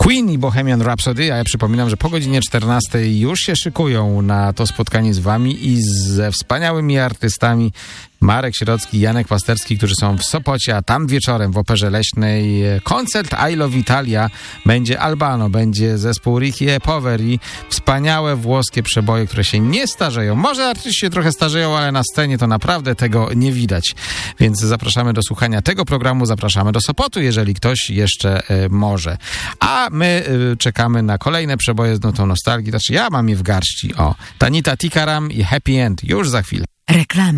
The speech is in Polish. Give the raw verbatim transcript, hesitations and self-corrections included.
Queen i Bohemian Rhapsody, a ja przypominam, że po godzinie czternastej już się szykują na to spotkanie z wami i ze wspaniałymi artystami Marek Sierocki i Janek Pasterski, którzy są w Sopocie, a tam wieczorem w Operze Leśnej koncert I Love Italia, będzie Albano, będzie zespół Ricky e Poveri, wspaniałe włoskie przeboje, które się nie starzeją. Może artyści się trochę starzeją, ale na scenie to naprawdę tego nie widać. Więc zapraszamy do słuchania tego programu, zapraszamy do Sopotu, jeżeli ktoś jeszcze e, może. A my e, czekamy na kolejne przeboje z nutą nostalgii. Znaczy ja mam je w garści. O, Tanita Tikaram i Happy End już za chwilę. Reklama.